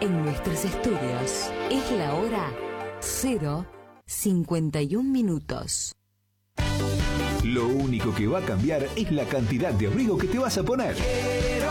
En nuestros estudios es la hora 0:51. Lo único que va a cambiar es la cantidad de abrigo que te vas a poner.